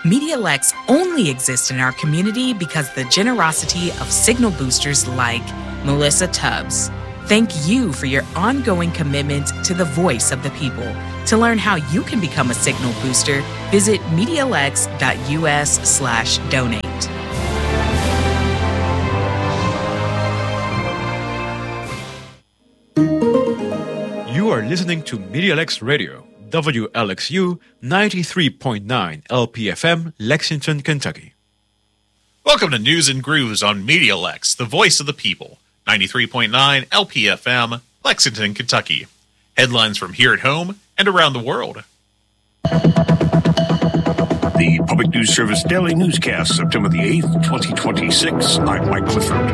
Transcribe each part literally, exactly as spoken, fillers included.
MediaLex only exists in our community because the generosity of signal boosters like Melissa Tubbs. Thank you for your ongoing commitment to the voice of the people. To learn how you can become a signal booster, visit MediaLex.us slash donate. You are listening to MediaLex Radio, W L X U ninety-three point nine L P F M, Lexington, Kentucky. Welcome to News and Grooves on MediaLex, the voice of the people, ninety-three point nine L P F M, Lexington, Kentucky. Headlines from here at home and around the world. The Public News Service Daily Newscast, September the eighth, twenty twenty-six. I'm Mike Clifford.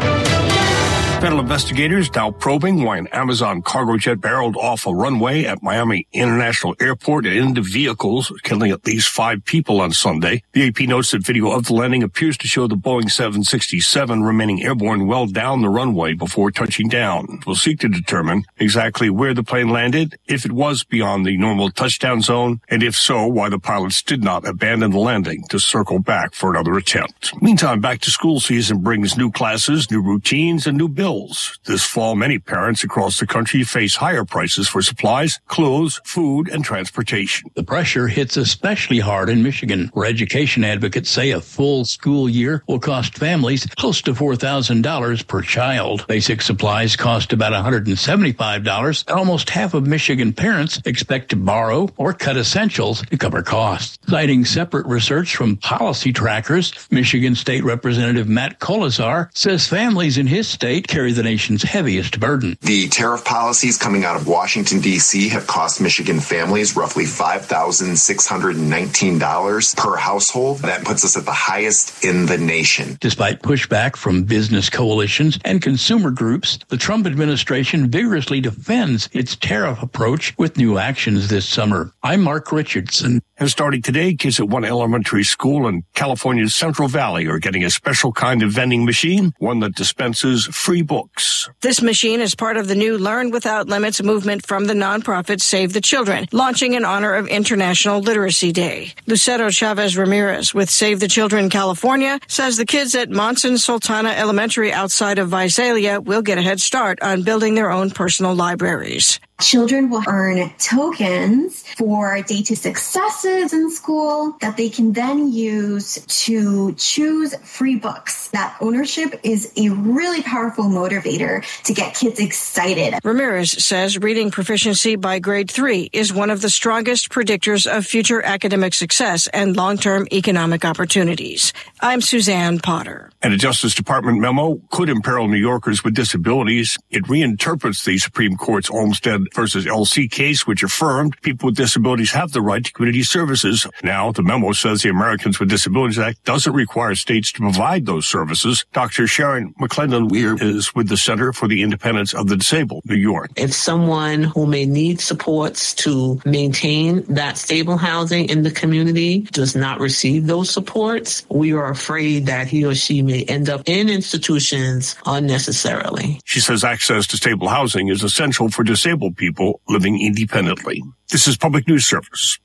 Federal investigators now probing why an Amazon cargo jet barreled off a runway at Miami International Airport and into vehicles, killing at least five people on Sunday. The A P notes that video of the landing appears to show the Boeing seven sixty-seven remaining airborne well down the runway before touching down. We'll seek to determine exactly where the plane landed, if it was beyond the normal touchdown zone, and if so, why the pilots did not abandon the landing to circle back for another attempt. Meantime, back to school season brings new classes, new routines, and new bills. This fall, many parents across the country face higher prices for supplies, clothes, food, and transportation. The pressure hits especially hard in Michigan, where education advocates say a full school year will cost families close to four thousand dollars per child. Basic supplies cost about one hundred seventy-five dollars, and almost half of Michigan parents expect to borrow or cut essentials to cover costs. Citing separate research from policy trackers, Michigan State Representative Matt Kolesar says families in his state carry the nation's heaviest burden. The tariff policies coming out of Washington, D C have cost Michigan families roughly five thousand six hundred nineteen dollars per household. That puts us at the highest in the nation. Despite pushback from business coalitions and consumer groups, the Trump administration vigorously defends its tariff approach with new actions this summer. I'm Mark Richardson. And starting today, kids at one elementary school in California's Central Valley are getting a special kind of vending machine, one that dispenses free books. This machine is part of the new Learn Without Limits movement from the nonprofit Save the Children, launching in honor of International Literacy Day. Lucero Chavez Ramirez with Save the Children California says the kids at Monson Sultana Elementary outside of Visalia will get a head start on building their own personal libraries. Children will earn tokens for day two successes in school that they can then use to choose free books. That ownership is a really powerful motivator to get kids excited. Ramirez says reading proficiency by grade three is one of the strongest predictors of future academic success and long-term economic opportunities. I'm Suzanne Potter. And a Justice Department memo could imperil New Yorkers with disabilities. It reinterprets the Supreme Court's Olmstead versus L C case, which affirmed people with disabilities have the right to community services. Now, the memo says the Americans with Disabilities Act doesn't require states to provide those services. Doctor Sharon McClendon-Weir is with the Center for the Independence of the Disabled, New York. If someone who may need supports to maintain that stable housing in the community does not receive those supports, we are afraid that he or she may end up in institutions unnecessarily. She says access to stable housing is essential for disabled people living independently. This is Public News Service.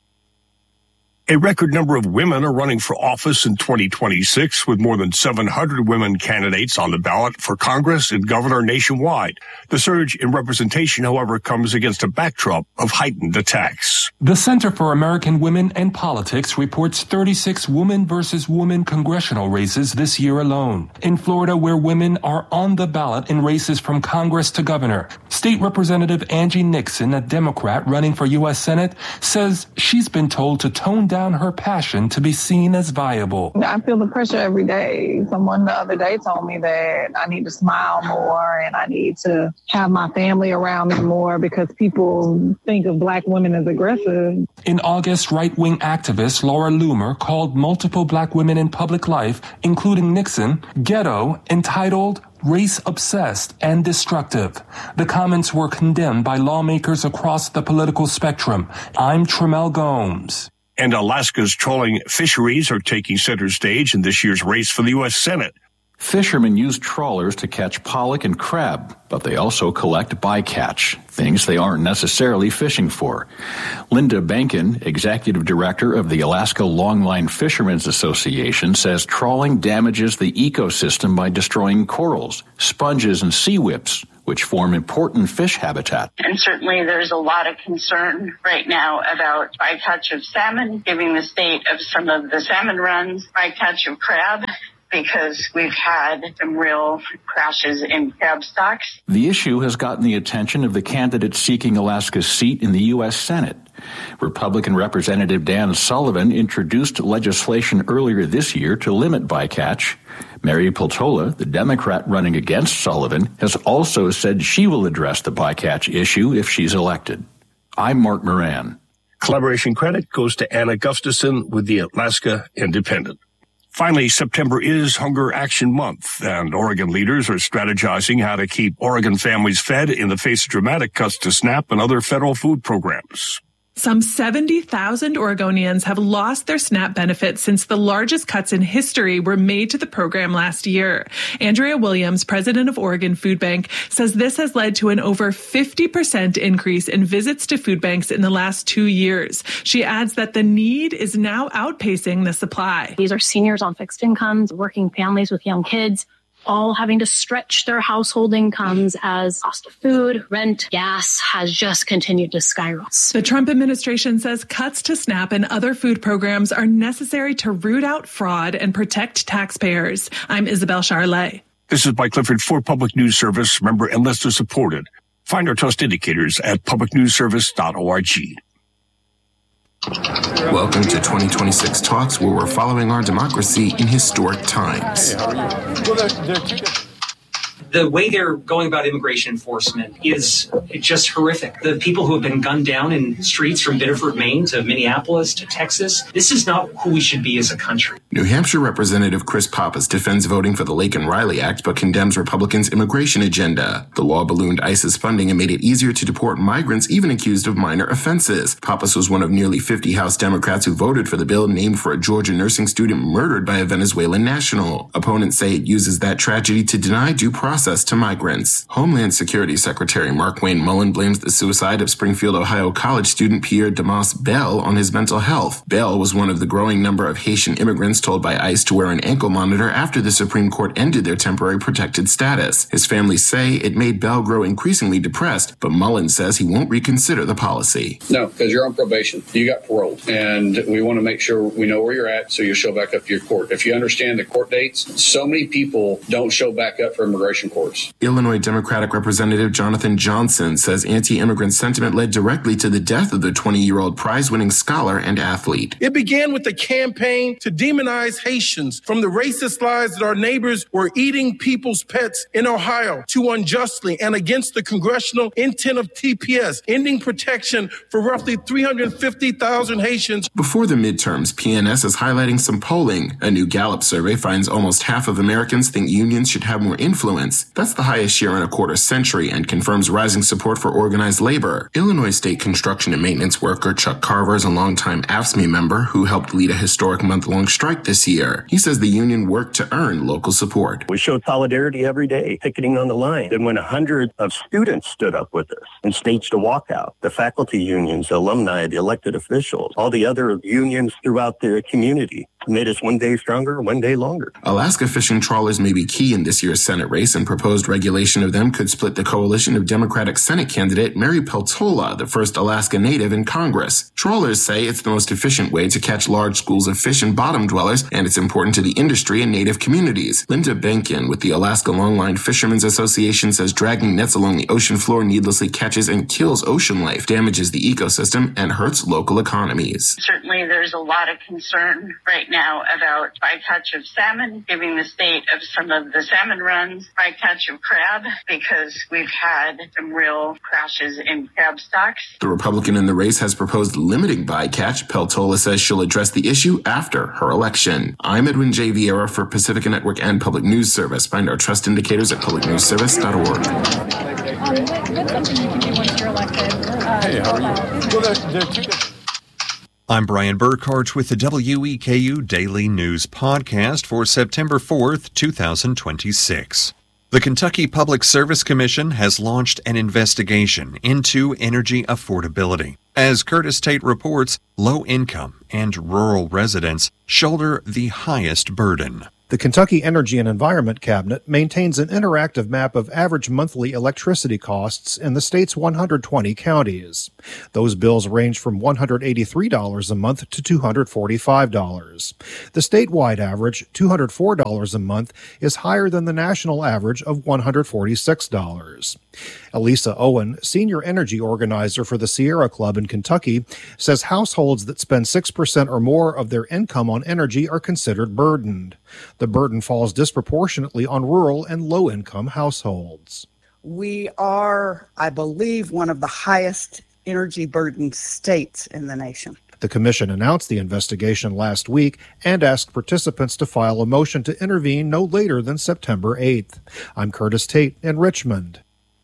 A record number of women are running for office in twenty twenty-six, with more than seven hundred women candidates on the ballot for Congress and governor nationwide. The surge in representation, however, comes against a backdrop of heightened attacks. The Center for American Women and Politics reports thirty-six woman versus woman congressional races this year alone. In Florida, where women are on the ballot in races from Congress to governor, State Representative Angie Nixon, a Democrat running for U S Senate, says she's been told to tone down her passion to be seen as viable. I feel the pressure every day. Someone the other day told me that I need to smile more and I need to have my family around me more because people think of Black women as aggressive. In August, right-wing activist Laura Loomer called multiple Black women in public life, including Nixon, ghetto, entitled race-obsessed and destructive. The comments were condemned by lawmakers across the political spectrum. I'm Tremel Gomes. And Alaska's trawling fisheries are taking center stage in this year's race for the U S Senate. Fishermen use trawlers to catch pollock and crab, but they also collect bycatch, things they aren't necessarily fishing for. Linda Benkin, executive director of the Alaska Longline Fishermen's Association, says trawling damages the ecosystem by destroying corals, sponges, and sea whips, which form important fish habitat. And certainly there's a lot of concern right now about bycatch of salmon, given the state of some of the salmon runs, bycatch of crab, because we've had some real crashes in crab stocks. The issue has gotten the attention of the candidate seeking Alaska's seat in the U S Senate. Republican Representative Dan Sullivan introduced legislation earlier this year to limit bycatch. Mary Peltola, the Democrat running against Sullivan, has also said she will address the bycatch issue if she's elected. I'm Mark Moran. Collaboration credit goes to Anna Gustafson with the Alaska Independent. Finally, September is Hunger Action Month, and Oregon leaders are strategizing how to keep Oregon families fed in the face of dramatic cuts to SNAP and other federal food programs. Some seventy thousand Oregonians have lost their SNAP benefits since the largest cuts in history were made to the program last year. Andrea Williams, president of Oregon Food Bank, says this has led to an over fifty percent increase in visits to food banks in the last two years. She adds that the need is now outpacing the supply. These are seniors on fixed incomes, working families with young kids, all having to stretch their household incomes as cost of food, rent, gas has just continued to skyrocket. The Trump administration says cuts to SNAP and other food programs are necessary to root out fraud and protect taxpayers. I'm Isabel Charlet. This is Mike Clifford for Public News Service, member and listener supported. Find our trust indicators at public news service dot org. Welcome to twenty twenty-six Talks, where we're following our democracy in historic times. Hey, how are you? Well, there, there are two different... The way they're going about immigration enforcement is just horrific. The people who have been gunned down in streets from Biddeford, Maine to Minneapolis to Texas, this is not who we should be as a country. New Hampshire Representative Chris Pappas defends voting for the Laken-Riley Act but condemns Republicans' immigration agenda. The law ballooned ICE's funding and made it easier to deport migrants even accused of minor offenses. Pappas was one of nearly fifty House Democrats who voted for the bill named for a Georgia nursing student murdered by a Venezuelan national. Opponents say it uses that tragedy to deny due process to migrants. Homeland Security Secretary Markwayne Mullin blames the suicide of Springfield, Ohio college student Pierre Damas Bell on his mental health. Bell was one of the growing number of Haitian immigrants told by ICE to wear an ankle monitor after the Supreme Court ended their temporary protected status. His family say it made Bell grow increasingly depressed, but Mullin says he won't reconsider the policy. No, because you're on probation. You got parole, and we want to make sure we know where you're at so you'll show back up to your court. If you understand the court dates, so many people don't show back up for immigration courts. Illinois Democratic Representative Jonathan Johnson says anti-immigrant sentiment led directly to the death of the twenty-year-old prize-winning scholar and athlete. It began with a campaign to demonize Haitians, from the racist lies that our neighbors were eating people's pets in Ohio to unjustly and against the congressional intent of T P S, ending protection for roughly three hundred fifty thousand Haitians. Before the midterms, P N S is highlighting some polling. A new Gallup survey finds almost half of Americans think unions should have more influence. That's the highest share in a quarter century and confirms rising support for organized labor. Illinois State construction and maintenance worker Chuck Carver is a longtime A F S C M E member who helped lead a historic month-long strike this year. He says the union worked to earn local support. We showed solidarity every day, picketing on the line. And when a hundred of students stood up with us and staged a walkout, the faculty unions, the alumni, the elected officials, all the other unions throughout the community made us one day stronger, one day longer. Alaska fishing trawlers may be key in this year's Senate race, and proposed regulation of them could split the coalition of Democratic Senate candidate Mary Peltola, the first Alaska native in Congress. Trawlers say it's the most efficient way to catch large schools of fish and bottom dwellers, and it's important to the industry and native communities. Linda Benkin with the Alaska Longline Fishermen's Association says dragging nets along the ocean floor needlessly catches and kills ocean life, damages the ecosystem, and hurts local economies. Certainly there's a lot of concern right now now about bycatch of salmon, given the state of some of the salmon runs, bycatch of crab, because we've had some real crashes in crab stocks. The Republican in the race has proposed limiting bycatch. Peltola says she'll address the issue after her election. I'm Edwin J. Vieira for Pacifica Network and Public News Service. Find our trust indicators at public news service dot org. Um, what's something you can do once you're elected? Uh, hey, how are you? Well, there, there are two different I'm Brian Burkhart with the W E K U Daily News Podcast for September fourth, two thousand twenty-six. The Kentucky Public Service Commission has launched an investigation into energy affordability. As Curtis Tate reports, low-income and rural residents shoulder the highest burden. The Kentucky Energy and Environment Cabinet maintains an interactive map of average monthly electricity costs in the state's one hundred twenty counties. Those bills range from one hundred eighty-three dollars a month to two hundred forty-five dollars. The statewide average, two hundred four dollars a month, is higher than the national average of one hundred forty-six dollars. Elisa Owen, senior energy organizer for the Sierra Club in Kentucky, says households that spend six percent or more of their income on energy are considered burdened. The burden falls disproportionately on rural and low-income households. We are, I believe, one of the highest energy burdened states in the nation. The commission announced the investigation last week and asked participants to file a motion to intervene no later than September eighth. I'm Curtis Tate in Richmond.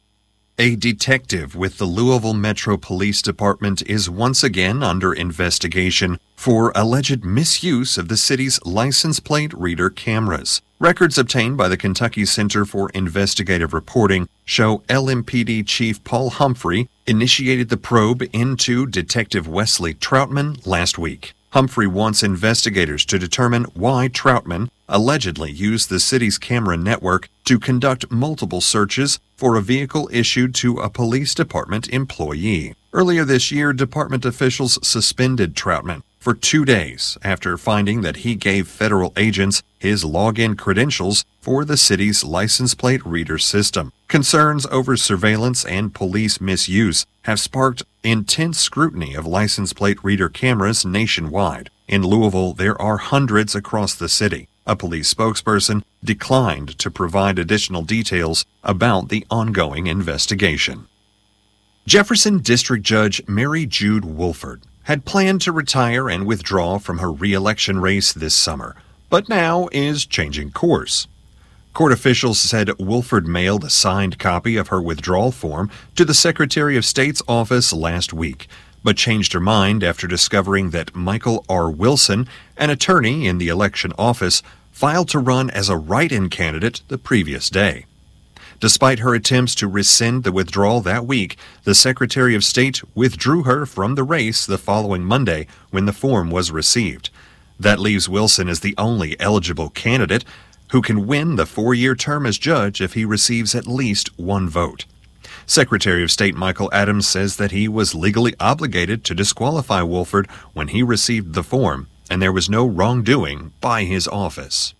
A detective with the Louisville Metro Police Department is once again under investigation for alleged misuse of the city's license plate reader cameras. Records obtained by the Kentucky Center for Investigative Reporting show L M P D Chief Paul Humphrey initiated the probe into Detective Wesley Troutman last week. Humphrey wants investigators to determine why Troutman allegedly used the city's camera network to conduct multiple searches for a vehicle issued to a police department employee. Earlier this year, department officials suspended Troutman for two days after finding that he gave federal agents his login credentials for the city's license plate reader system. Concerns over surveillance and police misuse have sparked intense scrutiny of license plate reader cameras nationwide. In Louisville, there are hundreds across the city. A police spokesperson declined to provide additional details about the ongoing investigation. Jefferson District Judge Mary Jude Wolford had planned to retire and withdraw from her re-election race this summer, but now is changing course. Court officials said Wolford mailed a signed copy of her withdrawal form to the Secretary of State's office last week, but changed her mind after discovering that Michael R. Wilson, an attorney in the election office, filed to run as a write-in candidate the previous day. Despite her attempts to rescind the withdrawal that week, the Secretary of State withdrew her from the race the following Monday when the form was received. That leaves Wilson as the only eligible candidate who can win the four-year term as judge if he receives at least one vote. Secretary of State Michael Adams says that he was legally obligated to disqualify Wolford when he received the form, and there was no wrongdoing by his office.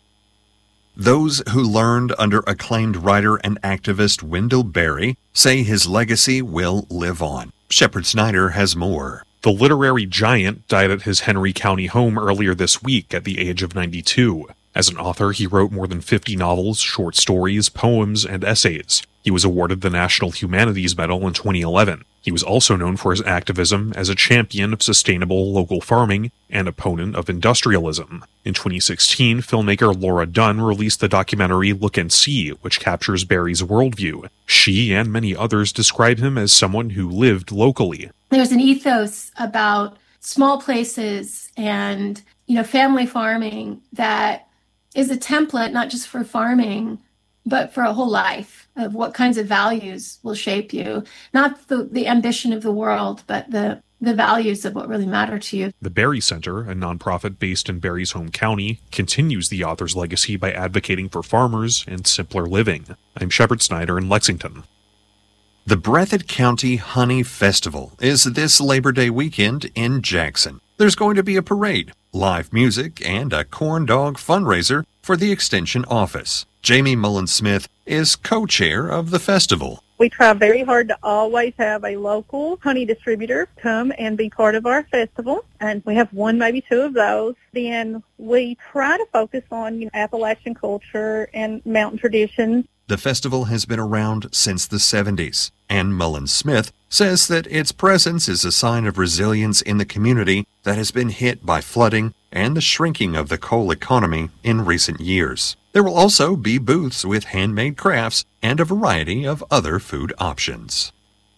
Those who learned under acclaimed writer and activist Wendell Berry say his legacy will live on. Shepard Snyder has more. The literary giant died at his Henry County home earlier this week at the age of ninety-two. As an author, he wrote more than fifty novels, short stories, poems, and essays. He was awarded the National Humanities Medal in twenty eleven. He was also known for his activism as a champion of sustainable local farming and opponent of industrialism. In twenty sixteen, filmmaker Laura Dunn released the documentary Look and See, which captures Berry's worldview. She and many others describe him as someone who lived locally. There's an ethos about small places and, you know, family farming that is a template not just for farming, but for a whole life of what kinds of values will shape you. Not the, the ambition of the world, but the, the values of what really matter to you. The Berry Center, a nonprofit based in Berry's home county, continues the author's legacy by advocating for farmers and simpler living. I'm Shepard Snyder in Lexington. The Breathitt County Honey Festival is this Labor Day weekend in Jackson. There's going to be a parade, live music, and a corn dog fundraiser for the Extension Office. Jamie Mullen-Smith is co-chair of the festival. We try very hard to always have a local honey distributor come and be part of our festival, and we have one, maybe two of those. Then we try to focus on, you know, Appalachian culture and mountain traditions. The festival has been around since the seventies. Ann Mullen-Smith says that its presence is a sign of resilience in the community that has been hit by flooding and the shrinking of the coal economy in recent years. There will also be booths with handmade crafts and a variety of other food options.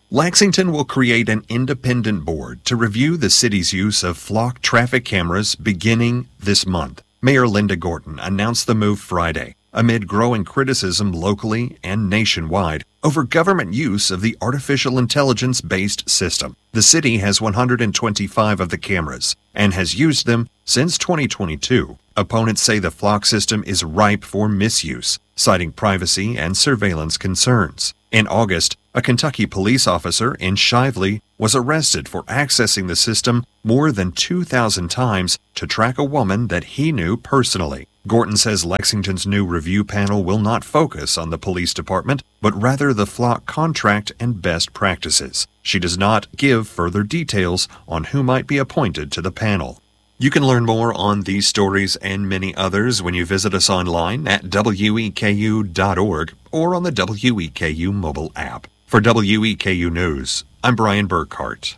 Lexington will create an independent board to review the city's use of flock traffic cameras beginning this month. Mayor Linda Gorton announced the move Friday amid growing criticism locally and nationwide over government use of the artificial intelligence-based system. The city has one hundred twenty-five of the cameras and has used them since twenty twenty-two. Opponents say the flock system is ripe for misuse, citing privacy and surveillance concerns. In August, a Kentucky police officer in Shively was arrested for accessing the system more than two thousand times to track a woman that he knew personally. Gorton says Lexington's new review panel will not focus on the police department, but rather the flock contract and best practices. She does not give further details on who might be appointed to the panel. You can learn more on these stories and many others when you visit us online at W E K U dot org or on the W E K U mobile app. For W E K U News, I'm Brian Burkhart.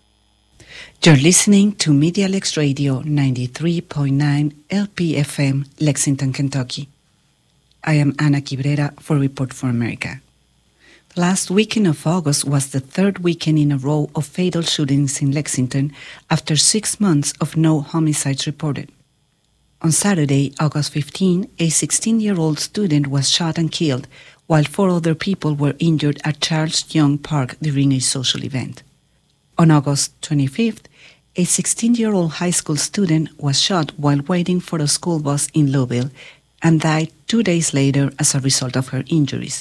You're listening to Media Lex Radio ninety-three point nine L P F M, Lexington, Kentucky. I am Ana Cabrera for Report for America. The last weekend of August was the third weekend in a row of fatal shootings in Lexington after six months of no homicides reported. On Saturday, August fifteenth, a sixteen-year-old student was shot and killed, while four other people were injured at Charles Young Park during a social event. On August twenty-fifth, a sixteen-year-old high school student was shot while waiting for a school bus in Louisville and died two days later as a result of her injuries.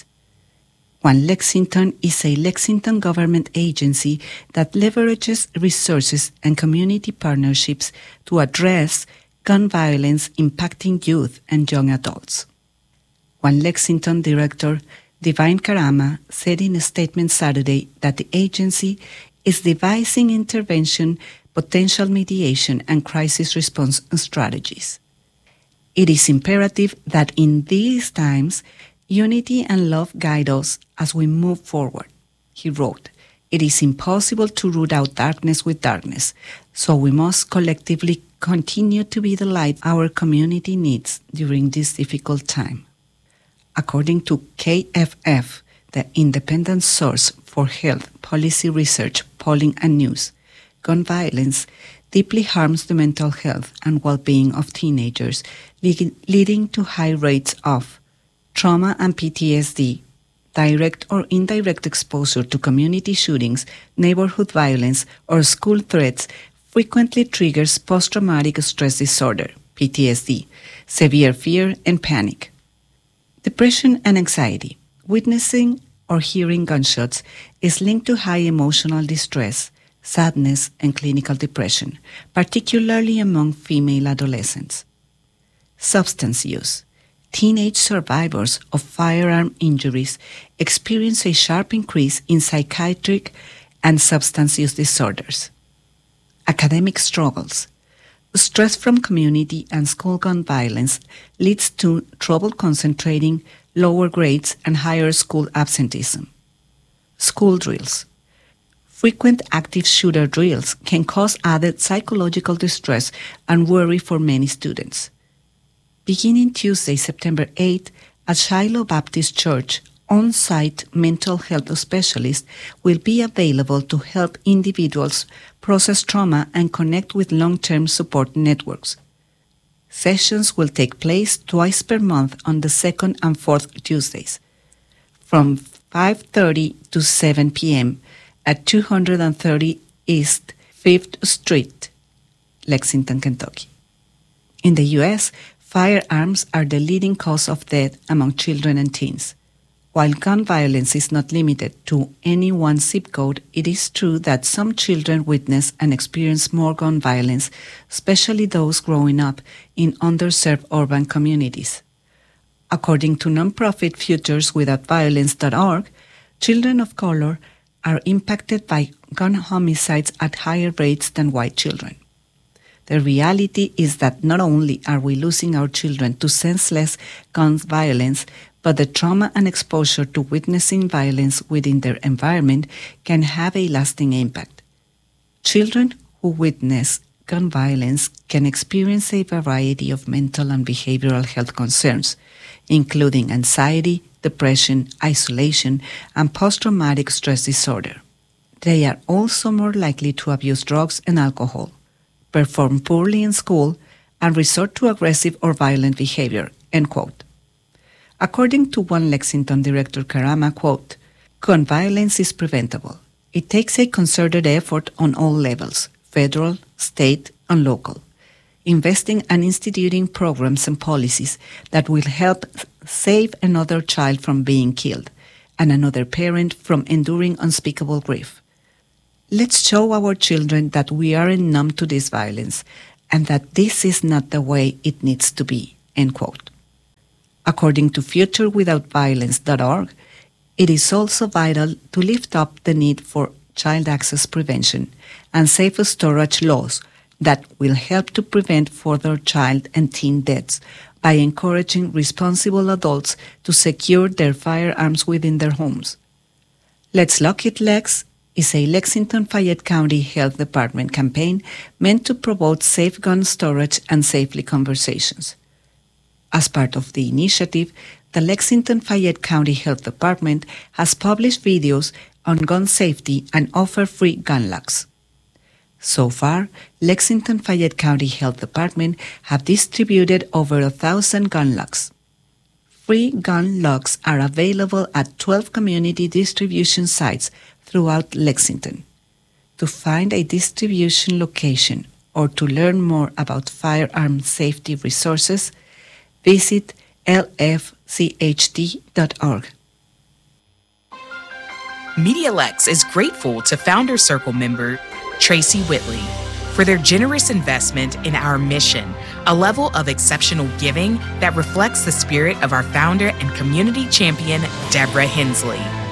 One Lexington is a Lexington government agency that leverages resources and community partnerships to address gun violence impacting youth and young adults. One Lexington director, Divine Karama, said in a statement Saturday that the agency is devising intervention, potential mediation, and crisis response strategies. It is imperative that in these times, unity and love guide us as we move forward, he wrote. It is impossible to root out darkness with darkness, so we must collectively continue to be the light our community needs during this difficult time. According to K F F, the independent source for health, policy research, polling, and news, gun violence deeply harms the mental health and well-being of teenagers, leading to high rates of trauma and P T S D, direct or indirect exposure to community shootings, neighborhood violence, or school threats frequently triggers post-traumatic stress disorder, P T S D, severe fear and panic. Depression and anxiety. Witnessing or hearing gunshots is linked to high emotional distress, sadness, and clinical depression, particularly among female adolescents. Substance use. Teenage survivors of firearm injuries experience a sharp increase in psychiatric and substance use disorders. Academic struggles. Stress from community and school gun violence leads to trouble concentrating, lower grades, and higher school absenteeism. School drills. Frequent active shooter drills can cause added psychological distress and worry for many students. Beginning Tuesday, September eighth, at Shiloh Baptist Church, on-site mental health specialists will be available to help individuals process trauma and connect with long-term support networks. Sessions will take place twice per month on the second and fourth Tuesdays, from five thirty to seven p.m. at two thirty East fifth Street, Lexington, Kentucky. In the U S, firearms are the leading cause of death among children and teens. While gun violence is not limited to any one zip code, it is true that some children witness and experience more gun violence, especially those growing up in underserved urban communities. According to nonprofit Futures Without Violence dot org, children of color are impacted by gun homicides at higher rates than white children. The reality is that not only are we losing our children to senseless gun violence, but the trauma and exposure to witnessing violence within their environment can have a lasting impact. Children who witness gun violence can experience a variety of mental and behavioral health concerns, including anxiety, depression, isolation, and post-traumatic stress disorder. they are also more likely to abuse drugs and alcohol, perform poorly in school, and resort to aggressive or violent behavior, end quote. According to One Lexington director Karama, quote, gun violence is preventable. It takes a concerted effort on all levels, federal, state, and local, investing and instituting programs and policies that will help save another child from being killed and another parent from enduring unspeakable grief. Let's show our children that we aren't numb to this violence and that this is not the way it needs to be, end quote. According to future without violence dot org, it is also vital to lift up the need for child access prevention and safe storage laws that will help to prevent further child and teen deaths by encouraging responsible adults to secure their firearms within their homes. Let's Lock It Lex is a Lexington-Fayette County Health Department campaign meant to promote safe gun storage and safely conversations. As part of the initiative, the Lexington-Fayette County Health Department has published videos on gun safety and offer free gun locks. So far, Lexington-Fayette County Health Department have distributed over a thousand gun locks. Free gun locks are available at twelve community distribution sites throughout Lexington. To find a distribution location or to learn more about firearm safety resources, visit L F C H D dot org. MediaLex is grateful to Founder Circle member Tracy Whitley for their generous investment in our mission, a level of exceptional giving that reflects the spirit of our founder and community champion, Deborah Hensley.